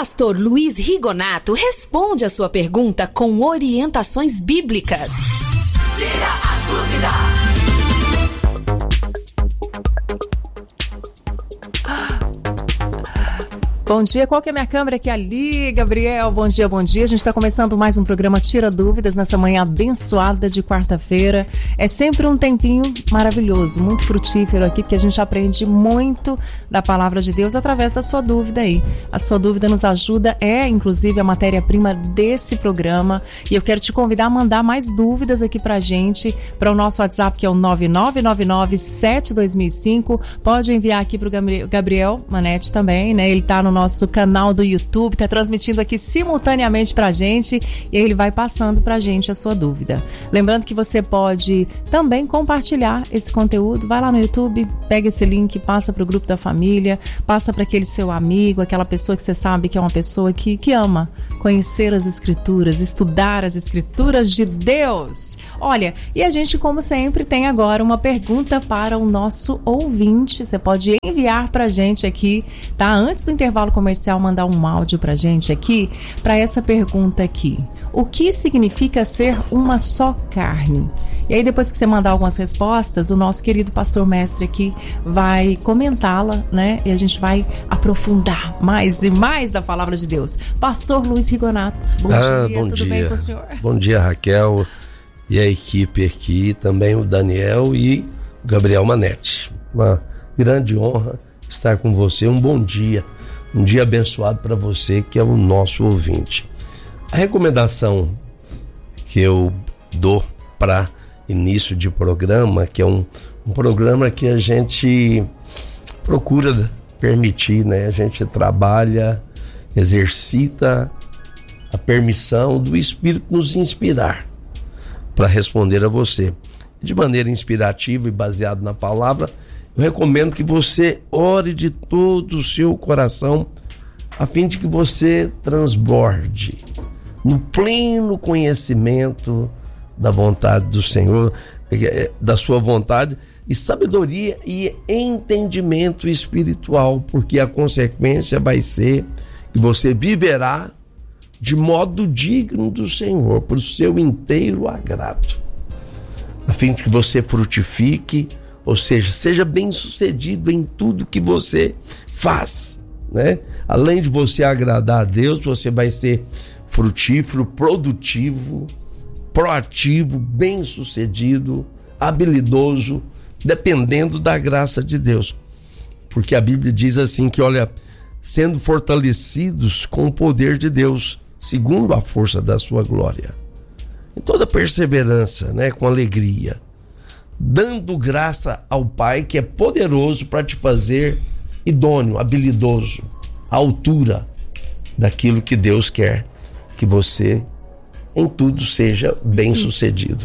Pastor Luiz Rigonato responde a sua pergunta com orientações bíblicas. Tira a dúvida. Bom dia, qual que é a minha câmera aqui ali, Gabriel? Bom dia, bom dia. A gente está começando mais um programa Tira Dúvidas nessa manhã abençoada de quarta-feira. É sempre um tempinho maravilhoso, muito frutífero aqui, porque a gente aprende muito da palavra de Deus através da sua dúvida aí. A sua dúvida nos ajuda, inclusive a matéria-prima desse programa. E eu quero te convidar a mandar mais dúvidas aqui pra gente, para o nosso WhatsApp, que é o 9999-72005. Pode enviar aqui pro Gabriel Manetti também, né? Ele tá no nosso canal do YouTube, tá transmitindo aqui simultaneamente pra gente e ele vai passando pra gente a sua dúvida. Lembrando que você pode também compartilhar esse conteúdo, vai lá no YouTube, pega esse link, passa pro grupo da família, passa para aquele seu amigo, aquela pessoa que você sabe que é uma pessoa que ama conhecer as escrituras, estudar as escrituras de Deus. Olha, e a gente, como sempre, tem agora uma pergunta para o nosso ouvinte. Você pode enviar pra gente aqui, tá? Antes do intervalo comercial, mandar um áudio pra gente aqui, para essa pergunta aqui. O que significa ser uma só carne? E aí, depois que você mandar algumas respostas, o nosso querido pastor mestre aqui vai comentá-la, né? E a gente vai aprofundar mais e mais da palavra de Deus. Pastor Luiz Rigonato, bom dia, bom tudo dia. Bem com o senhor? Bom dia, Raquel, e a equipe aqui, também o Daniel e o Gabriel Manetti. Uma grande honra estar com você, um bom dia, um dia abençoado para você que é o nosso ouvinte. A recomendação que eu dou para início de programa, que é um programa que a gente procura permitir, né? A gente trabalha, exercita a permissão do Espírito nos inspirar para responder a você. De maneira inspirativa e baseado na palavra, eu recomendo que você ore de todo o seu coração a fim de que você transborde no pleno conhecimento da vontade do Senhor, da sua vontade, e sabedoria e entendimento espiritual, porque a consequência vai ser que você viverá de modo digno do Senhor, por seu inteiro agrado, a fim de que você frutifique, ou seja, seja bem sucedido em tudo que você faz, né? Além de você agradar a Deus, você vai ser frutífero, produtivo, proativo, bem-sucedido, habilidoso, dependendo da graça de Deus. Porque a Bíblia diz assim que, olha, sendo fortalecidos com o poder de Deus, segundo a força da sua glória, em toda perseverança, né, com alegria, dando graça ao Pai, que é poderoso para te fazer idôneo, habilidoso, à altura daquilo que Deus quer que você em tudo seja bem sucedido.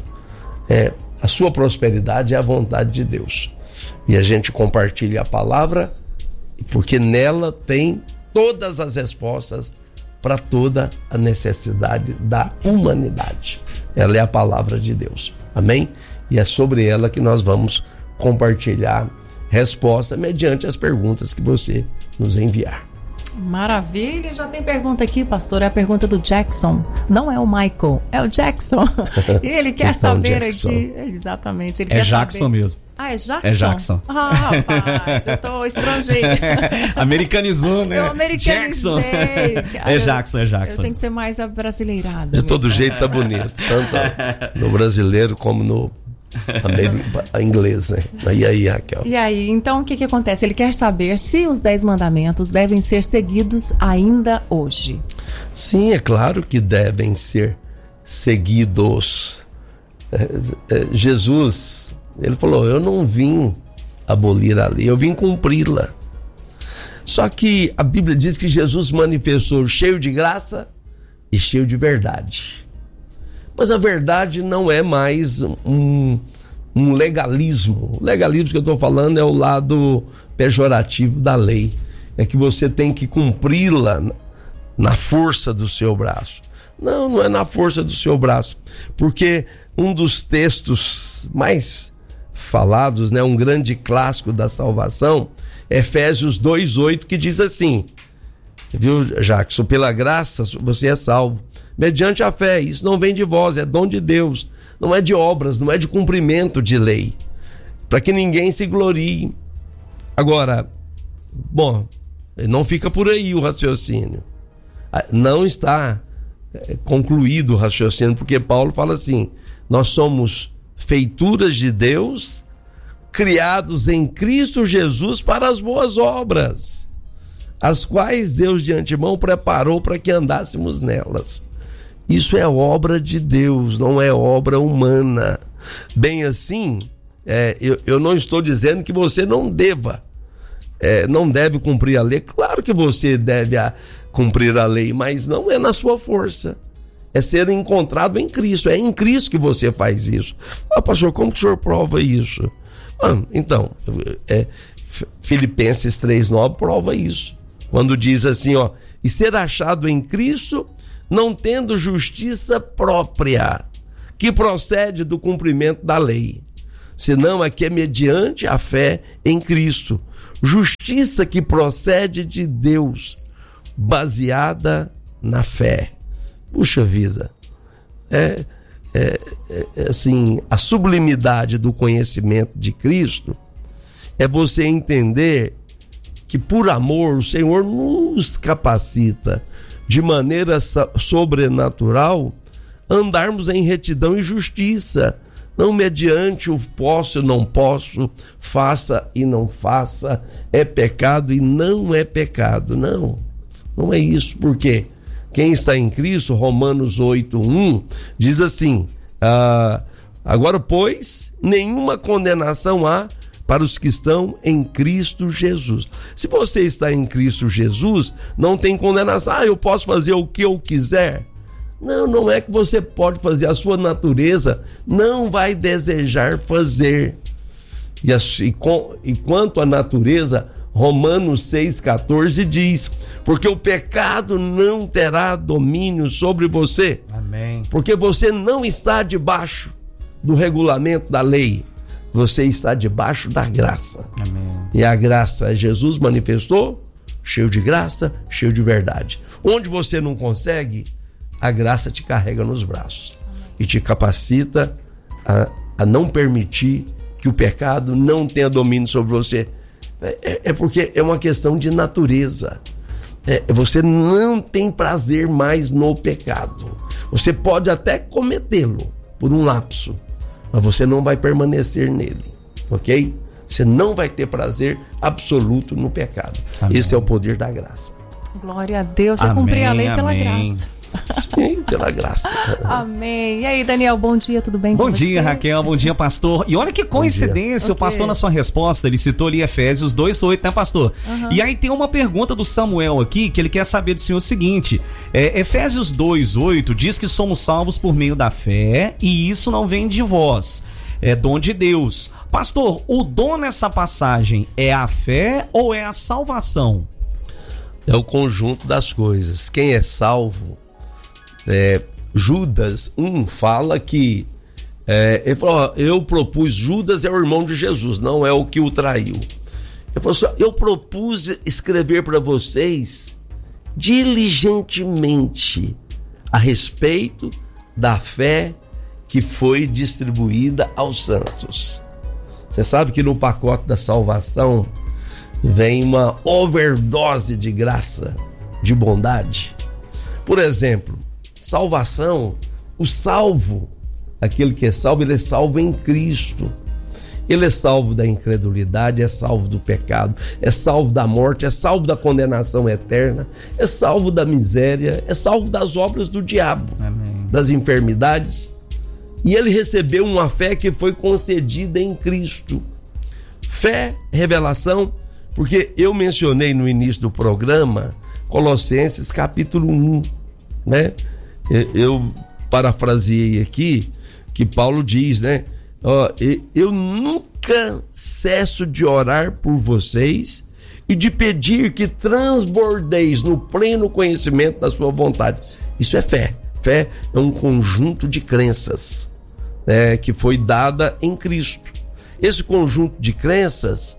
A sua prosperidade é a vontade de Deus, e a gente compartilha a palavra porque nela tem todas as respostas para toda a necessidade da humanidade. Ela é a palavra de Deus, amém? E é sobre ela que nós vamos compartilhar resposta mediante as perguntas que você nos enviar. Maravilha, já tem pergunta aqui, pastor, é a pergunta do Jackson, não é o Michael, é o Jackson, e ele quer saber Jackson. Aqui, exatamente, ele quer Jackson saber. Mesmo. Ah, é Jackson? É Jackson. Ah, rapaz, eu tô estrangeira. Americanizou, né? Eu americanizei. Cara, é Jackson. Eu tenho que ser mais abrasileirada. De todo jeito tá bonito, tanto no brasileiro como no inglês, né? E aí, Raquel? E aí, então o que acontece? Ele quer saber se os 10 mandamentos devem ser seguidos ainda hoje. Sim, é claro que devem ser seguidos. Jesus, ele falou, eu não vim abolir a lei, eu vim cumpri-la. Só que a Bíblia diz que Jesus manifestou cheio de graça e cheio de verdade. Mas a verdade não é mais um legalismo. O legalismo que eu estou falando é o lado pejorativo da lei. É que você tem que cumpri-la na força do seu braço. Não é na força do seu braço. Porque um dos textos mais falados, né, um grande clássico da salvação, Efésios 2:8, que diz assim: Viu, Jackson? Pela graça você é salvo, mediante a fé. Isso não vem de vós, é dom de Deus. Não é de obras, não é de cumprimento de lei, para que ninguém se glorie. Agora, bom, não fica por aí o raciocínio. Não está concluído o raciocínio, porque Paulo fala assim: nós somos feituras de Deus, criados em Cristo Jesus para as boas obras, as quais Deus de antemão preparou para que andássemos nelas. Isso é obra de Deus, não é obra humana. Bem assim, eu não estou dizendo que você não deve cumprir a lei. Claro que você deve cumprir a lei, mas não é na sua força. É ser encontrado em Cristo. É em Cristo que você faz isso. Pastor, como que o senhor prova isso? Então, Filipenses 3,9 prova isso. Quando diz assim, e ser achado em Cristo, não tendo justiça própria, que procede do cumprimento da lei, senão a que é mediante a fé em Cristo. Justiça que procede de Deus, baseada na fé. Puxa vida, assim, a sublimidade do conhecimento de Cristo é você entender que por amor o Senhor nos capacita de maneira sobrenatural andarmos em retidão e justiça, não mediante o posso e não posso, faça e não faça, é pecado e não é pecado. Não é isso, porque quem está em Cristo, Romanos 8:1, diz assim: agora, pois, nenhuma condenação há para os que estão em Cristo Jesus. Se você está em Cristo Jesus, não tem condenação. Eu posso fazer o que eu quiser. Não é que você pode fazer. A sua natureza não vai desejar fazer. E quanto à natureza, Romanos 6,14 diz: porque o pecado não terá domínio sobre você. Amém. Porque você não está debaixo do regulamento da lei. Você está debaixo da graça. Amém. E a graça, Jesus manifestou, cheio de graça, cheio de verdade. Onde você não consegue, a graça te carrega nos braços. Amém. E te capacita a não permitir que o pecado não tenha domínio sobre você. Porque é uma questão de natureza. Você não tem prazer mais no pecado. Você pode até cometê-lo por um lapso, mas você não vai permanecer nele, ok? Você não vai ter prazer absoluto no pecado. Amém. Esse é o poder da graça. Glória a Deus, é cumprir a lei pela graça. Sim, pela graça. Amém. E aí, Daniel, bom dia, tudo bem com você? Bom dia, Raquel, bom dia, pastor. E olha que coincidência, o pastor na sua resposta, ele citou ali Efésios 2:8, né, pastor? Uhum. E aí tem uma pergunta do Samuel aqui, que ele quer saber do senhor o seguinte: Efésios 2:8 diz que somos salvos por meio da fé, e isso não vem de vós, é dom de Deus. Pastor, o dom nessa passagem é a fé ou é a salvação? É o conjunto das coisas. Quem é salvo, Judas fala que ele falou: eu propus, Judas é o irmão de Jesus, não é o que o traiu. Ele falou assim: eu propus escrever para vocês diligentemente a respeito da fé que foi distribuída aos santos. Você sabe que no pacote da salvação vem uma overdose de graça, de bondade. Por exemplo, salvação, o salvo, aquele que é salvo, ele é salvo em Cristo. Ele é salvo da incredulidade, é salvo do pecado, é salvo da morte, é salvo da condenação eterna, é salvo da miséria, é salvo das obras do diabo. Amém. Das enfermidades. E ele recebeu uma fé que foi concedida em Cristo. Fé, revelação, porque eu mencionei no início do programa Colossenses capítulo 1, né? Eu parafraseei aqui que Paulo diz, né? Eu nunca cesso de orar por vocês e de pedir que transbordeis no pleno conhecimento da sua vontade. Isso é fé. Fé é um conjunto de crenças, que foi dada em Cristo. Esse conjunto de crenças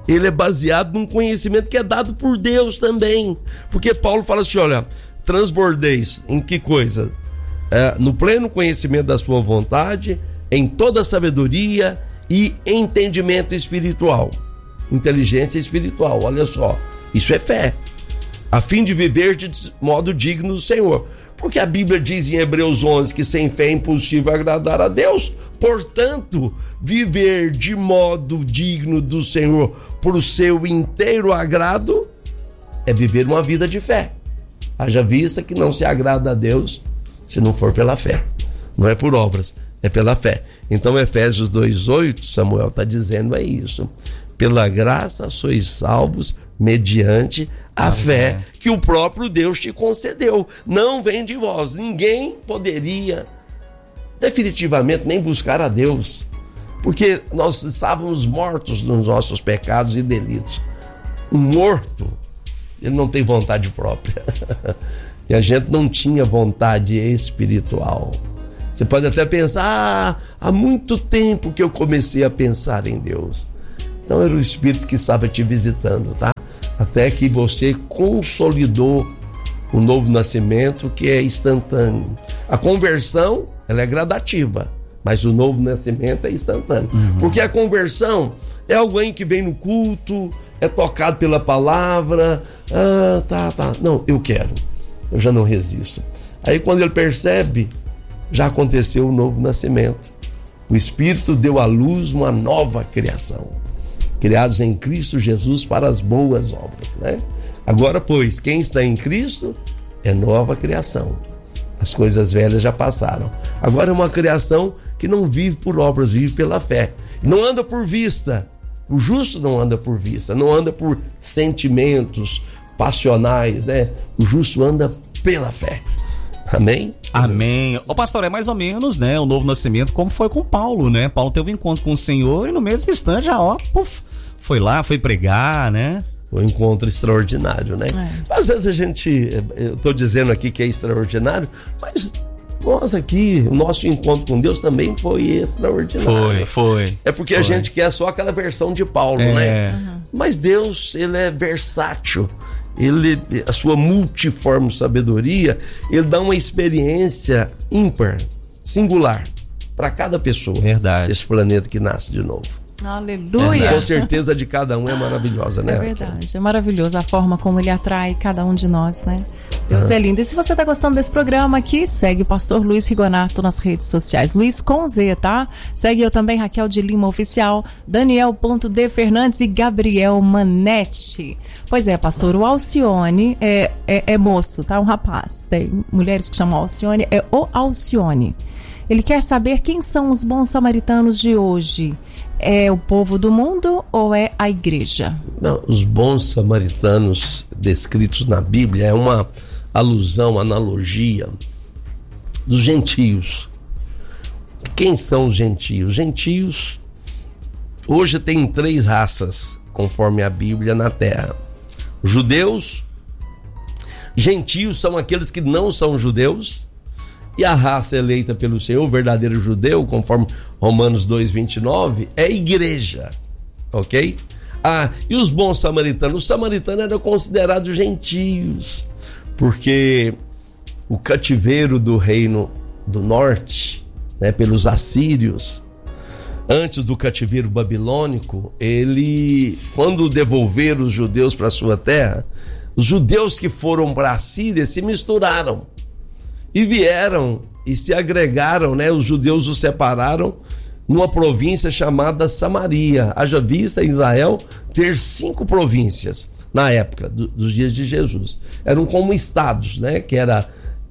ele é baseado num conhecimento que é dado por Deus também. Porque Paulo fala assim, olha, transbordeis em que coisa? No pleno conhecimento da sua vontade, em toda sabedoria e entendimento espiritual. Inteligência espiritual, olha só, isso é fé. A fim de viver de modo digno do Senhor. Porque a Bíblia diz em Hebreus 11 que sem fé é impossível agradar a Deus. Portanto, viver de modo digno do Senhor por seu inteiro agrado é viver uma vida de fé. Haja vista que não se agrada a Deus se não for pela fé. Não é por obras, é pela fé. Então Efésios 2:8, Samuel está dizendo é isso. Pela graça sois salvos mediante a fé que o próprio Deus te concedeu. Não vem de vós. Ninguém poderia definitivamente nem buscar a Deus, porque nós estávamos mortos nos nossos pecados e delitos. Um morto, ele não tem vontade própria. E a gente não tinha vontade espiritual. Você pode até pensar, há muito tempo que eu comecei a pensar em Deus. Então era o Espírito que estava te visitando, tá? Até que você consolidou o novo nascimento, que é instantâneo. A conversão, ela é gradativa, mas o novo nascimento é instantâneo. Porque a conversão é alguém que vem no culto, é tocado pela palavra, não, eu quero, eu já não resisto. Aí quando ele percebe, já aconteceu o novo nascimento. O Espírito deu à luz uma nova criação, criados em Cristo Jesus para as boas obras, né? Agora, pois, quem está em Cristo é nova criação. As coisas velhas já passaram. Agora é uma criação que não vive por obras, vive pela fé. Não anda por vista. O justo não anda por vista, não anda por sentimentos passionais, né? O justo anda pela fé. Amém? Amém. Ô pastor, é mais ou menos, né, o novo nascimento como foi com Paulo, né? Paulo teve um encontro com o Senhor e no mesmo instante já, foi lá, foi pregar, né? Um encontro extraordinário, né? Às vezes eu tô dizendo aqui que é extraordinário, mas nós aqui, o nosso encontro com Deus também foi extraordinário. Foi. É porque a gente quer só aquela versão de Paulo, né? Mas Deus, ele é versátil. A sua multiforme sabedoria, ele dá uma experiência ímpar, singular, para cada pessoa. Verdade. Desse planeta que nasce de novo. Aleluia! Com certeza de cada um é maravilhosa, né? É verdade, é maravilhoso a forma como ele atrai cada um de nós, né? Deus é lindo. E se você está gostando desse programa aqui, segue o pastor Luiz Rigonato nas redes sociais. Luiz com Z, tá? Segue eu também, Raquel de Lima Oficial, Daniel.D Fernandes e Gabriel Manetti. Pois é, pastor, o Alcione é moço, tá? Um rapaz. Tem mulheres que chamam Alcione, é o Alcione. Ele quer saber quem são os bons samaritanos de hoje. É o povo do mundo ou é a igreja? Não, os bons samaritanos descritos na Bíblia é uma alusão, analogia dos gentios. Quem são os gentios? Gentios hoje tem 3 raças, conforme a Bíblia, na terra. Judeus, gentios são aqueles que não são judeus, e a raça eleita pelo Senhor, o verdadeiro judeu, conforme Romanos 2:29, é igreja, ok? E os bons samaritanos? Os samaritanos eram considerados gentios, porque o cativeiro do reino do norte, né, pelos assírios, antes do cativeiro babilônico, quando devolveram os judeus para a sua terra, os judeus que foram para a Síria se misturaram e vieram e se agregaram, né? Os judeus os separaram numa província chamada Samaria. Haja vista em Israel ter 5 províncias na época dos dias de Jesus. Eram como estados, né? Que era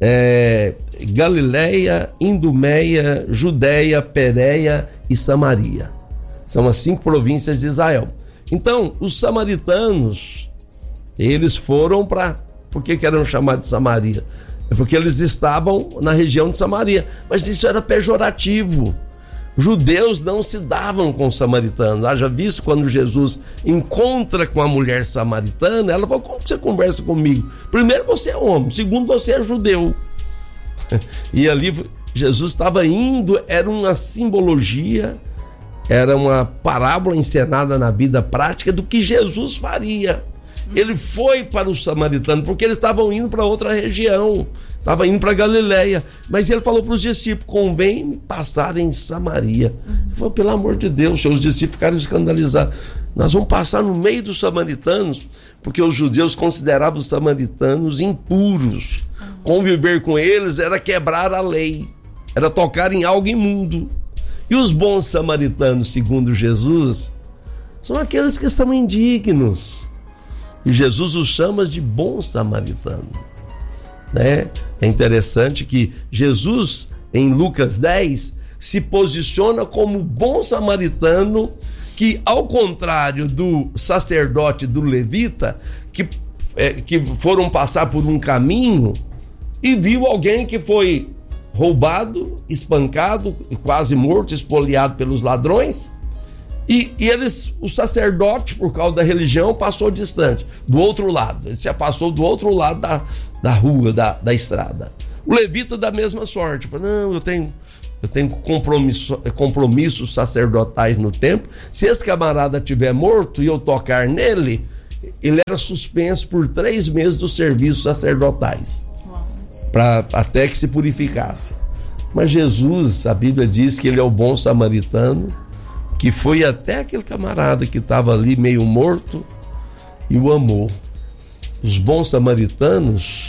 Galileia, Idumeia, Judeia, Pérea e Samaria. São as 5 províncias de Israel. Então, os samaritanos, eles foram para... Por que eram chamados de Samaria? É porque eles estavam na região de Samaria. Mas isso era pejorativo. Judeus não se davam com os samaritanos. Haja visto quando Jesus encontra com a mulher samaritana, ela falou: como você conversa comigo? Primeiro, você é homem. Segundo, você é judeu. E ali Jesus estava indo, era uma simbologia era uma parábola encenada na vida prática do que Jesus faria. Ele foi para os samaritanos porque eles estavam indo para outra região, estavam indo para Galileia, mas ele falou para os discípulos: convém passar em Samaria. Ele falou: pelo amor de Deus, seus discípulos ficaram escandalizados. Nós vamos passar no meio dos samaritanos, porque os judeus consideravam os samaritanos impuros. Conviver com eles era quebrar a lei, era tocar em algo imundo. E os bons samaritanos, segundo Jesus, são aqueles que são indignos. E Jesus os chama de bom samaritano, né? É interessante que Jesus, em Lucas 10, se posiciona como bom samaritano, que, ao contrário do sacerdote, do levita, que foram passar por um caminho e viu alguém que foi roubado, espancado, quase morto, espoliado pelos ladrões. E o sacerdote, por causa da religião, passou distante, do outro lado. Ele se afastou do outro lado da rua, da estrada. O levita, da mesma sorte, falou: não, eu tenho compromissos sacerdotais no templo. Se esse camarada estiver morto e eu tocar nele, ele era suspenso por 3 meses dos serviços sacerdotais, até que se purificasse. Mas Jesus, a Bíblia diz que ele é o bom samaritano, que foi até aquele camarada que estava ali meio morto e o amou. Os bons samaritanos,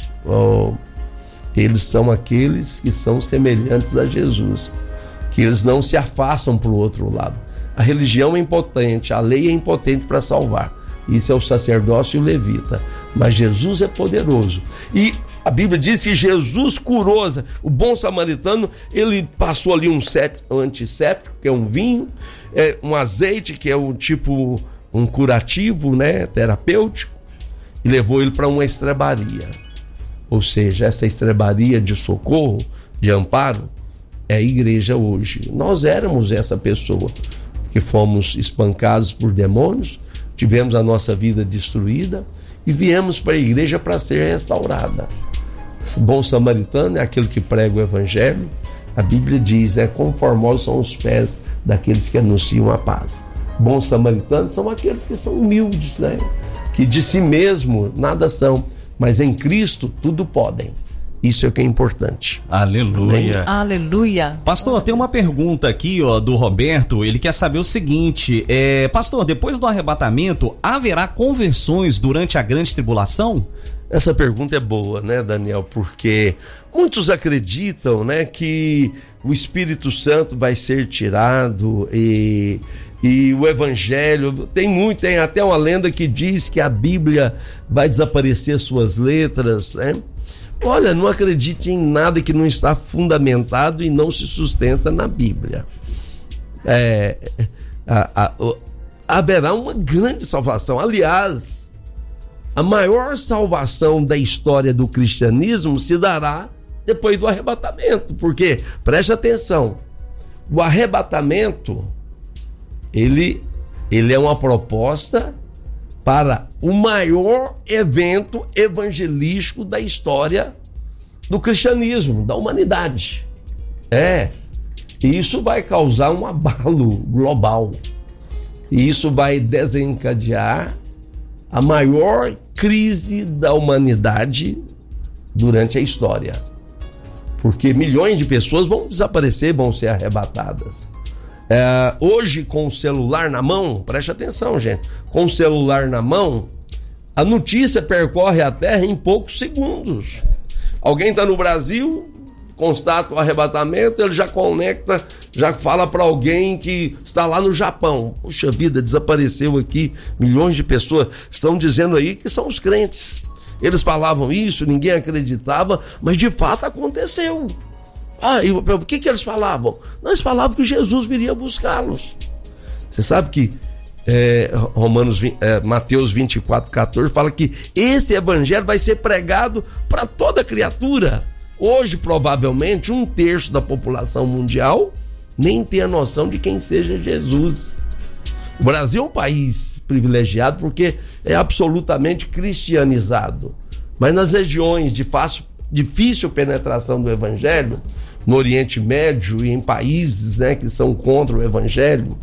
eles são aqueles que são semelhantes a Jesus, que eles não se afastam para o outro lado. A religião é impotente, a lei é impotente para salvar. Isso é o sacerdócio e o levita. Mas Jesus é poderoso. E a Bíblia diz que Jesus curou. O bom samaritano, ele passou ali um antisséptico, que é um vinho, um azeite, que é um curativo, né, terapêutico, e levou ele para uma estrebaria. Ou seja, essa estrebaria de socorro, de amparo, é a igreja hoje. Nós éramos essa pessoa que fomos espancados por demônios, tivemos a nossa vida destruída e viemos para a igreja para ser restaurada. O bom samaritano é aquele que prega o evangelho. A Bíblia diz, conformosos são os pés daqueles que anunciam a paz. Bons samaritanos são aqueles que são humildes, né? Que de si mesmo nada são, mas em Cristo tudo podem. Isso é o que é importante. Aleluia. Aleluia. Pastor, tem uma pergunta aqui, do Roberto. Ele quer saber o seguinte: pastor, depois do arrebatamento, haverá conversões durante a grande tribulação? Essa pergunta é boa, né, Daniel? Porque muitos acreditam, né, que o Espírito Santo vai ser tirado e o Evangelho, tem até uma lenda que diz que a Bíblia vai desaparecer suas letras, né? Olha, não acredite em nada que não está fundamentado e não se sustenta na Bíblia. Haverá uma grande salvação. Aliás, a maior salvação da história do cristianismo se dará depois do arrebatamento. Porque, preste atenção, o arrebatamento, ele é uma proposta para o maior evento evangelístico da história do cristianismo, da humanidade. E isso vai causar um abalo global. E isso vai desencadear a maior crise da humanidade durante a história. Porque milhões de pessoas vão desaparecer, vão ser arrebatadas. Hoje, com o celular na mão, preste atenção, gente, com o celular na mão, a notícia percorre a Terra em poucos segundos. Alguém está no Brasil, constata o arrebatamento, ele já conecta, já fala para alguém que está lá no Japão. Puxa vida, desapareceu aqui, milhões de pessoas estão dizendo aí que são os crentes. Eles falavam isso, ninguém acreditava, mas de fato aconteceu. E o que eles falavam? Eles falavam que Jesus viria buscá-los. Você sabe que Mateus 24:14 fala que esse evangelho vai ser pregado para toda criatura. Hoje, provavelmente, 1/3 da população mundial nem tem a noção de quem seja Jesus. O Brasil é um país privilegiado porque é absolutamente cristianizado. Mas nas regiões de difícil penetração do evangelho, no Oriente Médio e em países, né, que são contra o evangelho,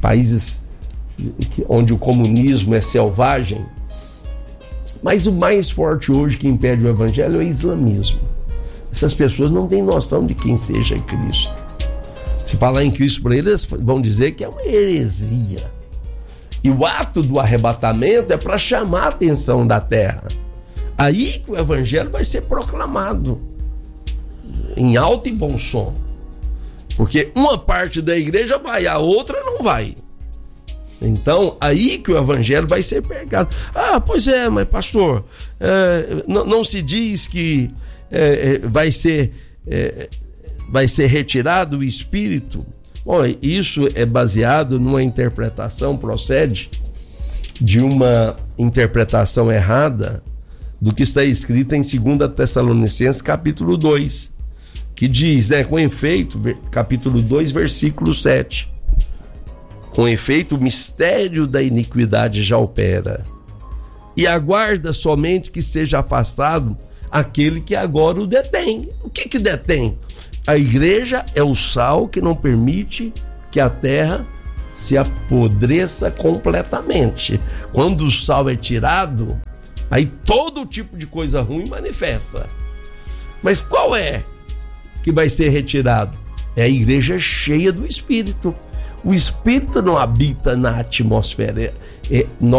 países onde o comunismo é selvagem. Mas o mais forte hoje que impede o evangelho é o islamismo. Essas pessoas não têm noção de quem seja Cristo. Se falar em Cristo para eles, vão dizer que é uma heresia. E o ato do arrebatamento é para chamar a atenção da terra. Aí que o evangelho vai ser proclamado em alto e bom som. Porque uma parte da igreja vai, a outra não vai. Então, aí que o evangelho vai ser pregado. Ah, pois é, mas pastor, não se diz que vai ser retirado o Espírito? Bom, isso é baseado numa interpretação, procede de uma interpretação errada do que está escrito em 2 Tessalonicenses capítulo 2, que diz, com efeito, capítulo 2, versículo 7, com efeito, o mistério da iniquidade já opera, e aguarda somente que seja afastado aquele que agora o detém. O que detém? A igreja é o sal que não permite que a terra se apodreça completamente. Quando o sal é tirado, aí todo tipo de coisa ruim manifesta. Mas qual é que vai ser retirado? É a igreja cheia do Espírito. O Espírito não habita na atmosfera.